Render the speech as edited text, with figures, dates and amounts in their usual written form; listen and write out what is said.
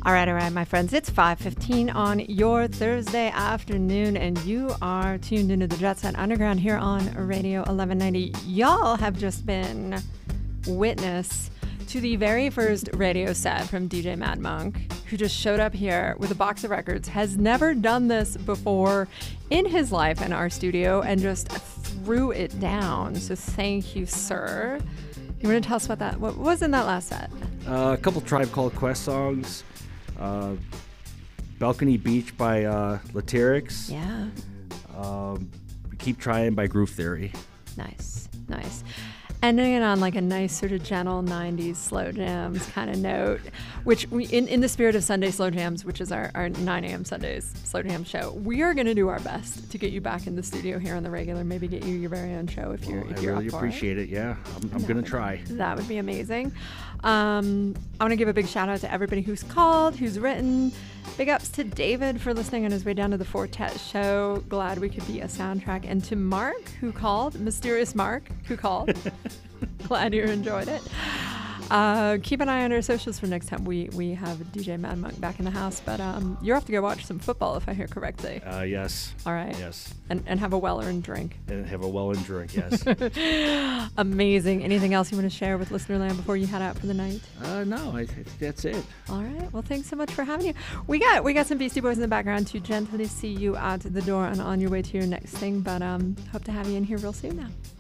All right, my friends. It's 5:15 on your Thursday afternoon, and you are tuned into the Jet Set Underground here on Radio 1190. Y'all have just been witness to the very first radio set from DJ Mad Monk, who just showed up here with a box of records, has never done this before in his life in our studio, and just threw it down. So thank you, sir. You want to tell us about that? What was in that last set? A couple Tribe Called Quest songs. Balcony Beach by Latyrix. Yeah. Keep Trying by Groove Theory. Nice. Ending it on like a nice sort of gentle 90s slow jams kind of note, which we, in the spirit of Sunday Slow Jams, which is our 9 a.m. Sundays Slow Jam show, we are going to do our best to get you back in the studio here on the regular, maybe get you your very own show if you're I really appreciate it. Yeah, I'm going to try. That would be amazing. I want to give a big shout out to everybody who's called, who's written. Big ups to David for listening on his way down to the Fortet show. Glad we could be a soundtrack. And to Mark, who called, Mysterious Mark, who called. Glad you enjoyed it. Keep an eye on our socials for next time we have DJ Mad Monk back in the house. But you're off to go watch some football, if I hear correctly. Yes. All right. Yes. And have a well-earned drink. And have a well-earned drink, yes. Amazing. Anything else you want to share with Listenerland before you head out for the night? No, I think that's it. All right. Well, thanks so much for having you. We got some Beastie Boys in the background to gently see you out the door and on your way to your next thing. But hope to have you in here real soon now.